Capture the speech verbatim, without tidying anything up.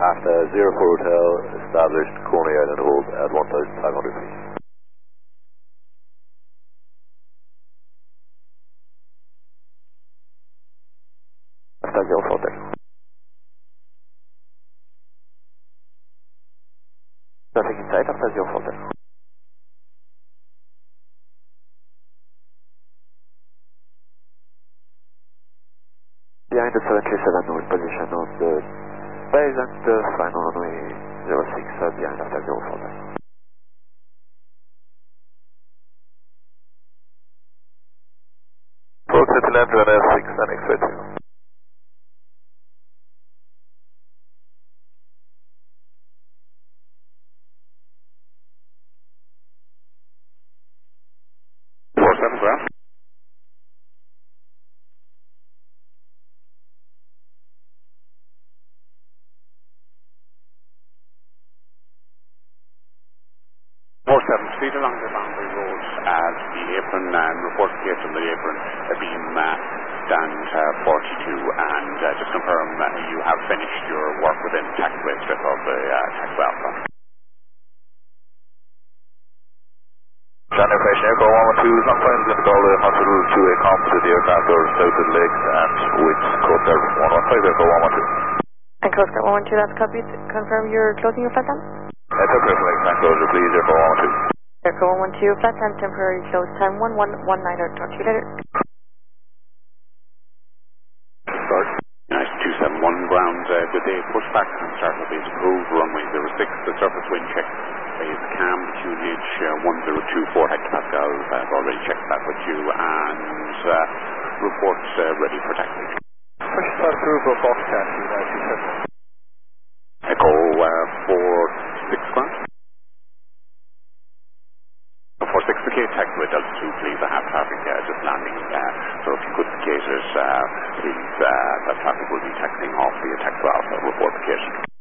At uh, zero four Hotel, established Coney Island hold at one thousand five hundred feet. After zero four Hotel. Traffic inside after zero four Hotel. Behind the seven three seven north position of the base and the final runway zero six uh, behind after zero four Hotel. Proximity land to N S six and X-ray two. four seven ground. four seven, speed along the boundary road as the apron and report case on the apron uh, beam uh, stand uh, forty-two and uh, just confirm that you have finished your work within the taxiway strip of the uh, taxiway alpha. Channel information, Airco one one two, long time is going to call the hospital to a composite aircraft or south of the lakes and with Coast Guard one one five, Airco one one two. And Coast Guard one one two, that's copied. Confirm you're closing your flight then? Uh, temporary flight time closure, please, Airco one one two. Airco one one two, flight time temporary close time one one one nine, talk to you later. Start. Nice two seven one ground, uh, good day, push back and start with these approved runway zero six, the surface wind check is cam, Q N H uh, one zero two four hectopascals, I've already checked that with you, and uh, reports uh, ready for taxi. Push start through for box taxi, now two seven. Echo uh, four six ground. four six, vacate taxiway Delta two, please, I have traffic uh, just landing, uh, so if you could vacate it, uh, please, uh, that traffic will be taxiing off via taxiway alpha, report vacation.